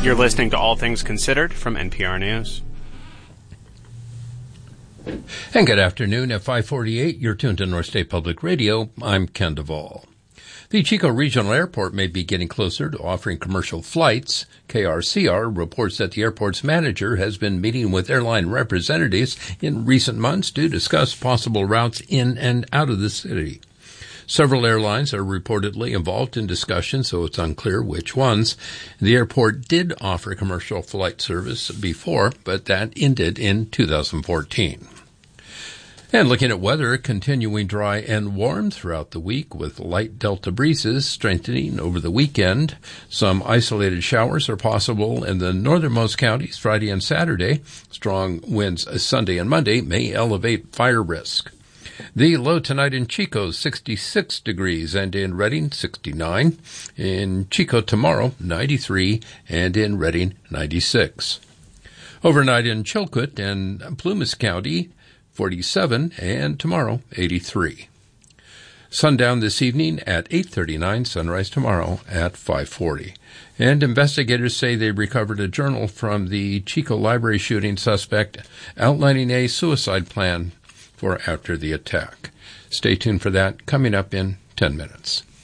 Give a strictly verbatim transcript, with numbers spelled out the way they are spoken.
You're listening to All Things Considered from N P R News. And good afternoon. At five forty-eight, you're tuned to North State Public Radio. I'm Ken Duvall. The Chico Regional Airport may be getting closer to offering commercial flights. K R C R reports that the airport's manager has been meeting with airline representatives in recent months to discuss possible routes in and out of the city. Several airlines are reportedly involved in discussions, so it's unclear which ones. The airport did offer commercial flight service before, but that ended in two thousand fourteen. And looking at weather, continuing dry and warm throughout the week with light delta breezes strengthening over the weekend. Some isolated showers are possible in the northernmost counties Friday and Saturday. Strong winds Sunday and Monday may elevate fire risk. The low tonight in Chico, sixty-six degrees, and in Redding, sixty-nine. In Chico tomorrow, ninety-three, and in Redding, ninety-six. Overnight in Chilkoot and Plumas County, forty-seven, and tomorrow, eighty-three. Sundown this evening at eight thirty-nine, sunrise tomorrow at five forty. And investigators say they recovered a journal from the Chico Library shooting suspect outlining a suicide plan for after the attack. Stay tuned for that, coming up in ten minutes.